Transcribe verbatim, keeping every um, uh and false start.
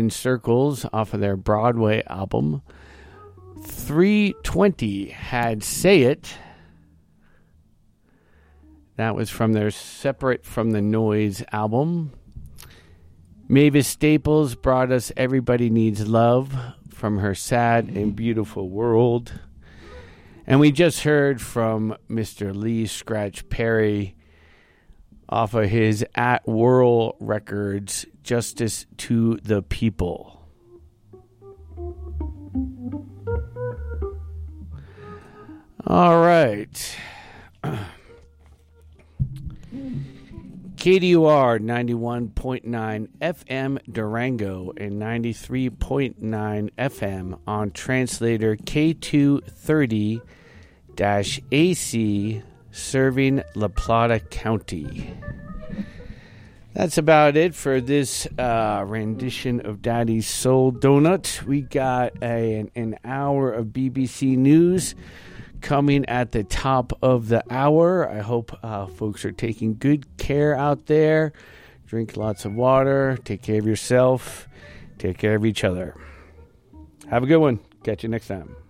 in Circles off of their Broadway album. three twenty had Say It. That was from their Separate from the Noise album. Mavis Staples brought us Everybody Needs Love from her Sad and Beautiful World. And we just heard from Mister Lee Scratch Perry off of his At Whirl Records, Justice to the People. All right. K D U R ninety-one point nine F M Durango and ninety-three point nine F M on translator K two thirty A C serving La Plata County. That's about it for this uh, rendition of Daddy's Soul Donut. We got a, an, an hour of B B C News coming at the top of the hour. I hope uh, folks are taking good care out there. Drink lots of water. Take care of yourself. Take care of each other. Have a good one. Catch you next time.